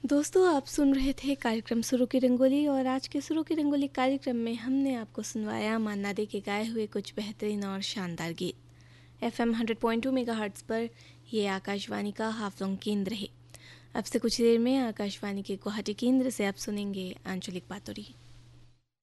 दोस्तों, आप सुन रहे थे कार्यक्रम सुरों की रंगोली और आज के सुरों की रंगोली कार्यक्रम में हमने आपको सुनवाया मान्ना डे के गाए हुए कुछ बेहतरीन और शानदार गीत। एफएम 100.2 मेगाहर्ट्ज़ पर ये आकाशवाणी का हाफलोंग केंद्र है। अब से कुछ देर में आकाशवाणी के गुवाहाटी केंद्र से आप सुनेंगे आंचलिक बातोरी।